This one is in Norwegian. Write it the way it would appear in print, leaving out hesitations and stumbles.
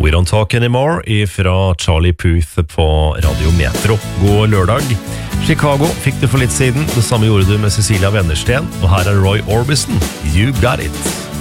We Don't Talk Anymore ifra Charlie Puth på Radio Metro. God lørdag. Chicago fikk du for litt siden. Det samme gjorde du med Cecilia Wennersten. Og her Roy Orbison. You Got It.